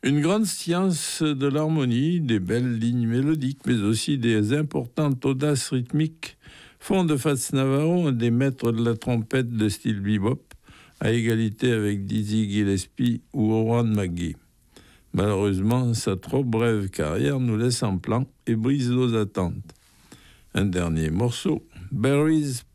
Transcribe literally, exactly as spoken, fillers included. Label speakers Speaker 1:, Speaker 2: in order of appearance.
Speaker 1: Une grande science de l'harmonie, des belles lignes mélodiques, mais aussi des importantes audaces rythmiques font de Fats Navarro un des maîtres de la trompette de style bebop, à égalité avec Dizzy Gillespie ou Oran McGee. Malheureusement, sa trop brève carrière nous laisse en plan et brise nos attentes. Un dernier morceau, Barry's